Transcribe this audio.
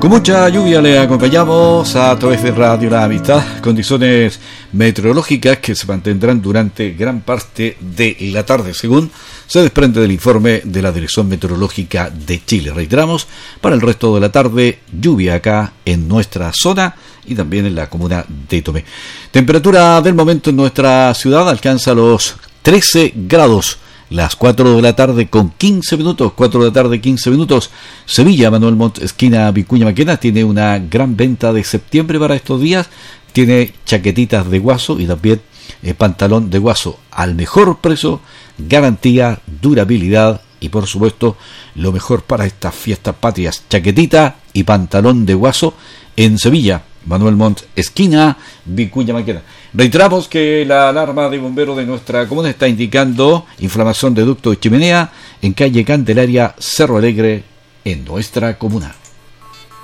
Con mucha lluvia le acompañamos a través de Radio La Amistad, condiciones meteorológicas que se mantendrán durante gran parte de la tarde, según se desprende del informe de la Dirección Meteorológica de Chile. Reiteramos, para el resto de la tarde, lluvia acá en nuestra zona y también en la comuna de Tomé. Temperatura del momento en nuestra ciudad alcanza los 13 grados. Las 4 de la tarde con 15 minutos, 4 de la tarde 15 minutos. Sevilla, Manuel Montt, esquina Vicuña Maquena, tiene una gran venta de septiembre para estos días. Tiene chaquetitas de guaso y también pantalón de guaso al mejor precio, garantía, durabilidad y por supuesto lo mejor para estas fiestas patrias. Chaquetita y pantalón de guaso en Sevilla, Manuel Montt, esquina Vicuña Maquena. Reiteramos que la alarma de bomberos de nuestra comuna está indicando inflamación de ducto de chimenea en calle Candelaria, Cerro Alegre, en nuestra comuna.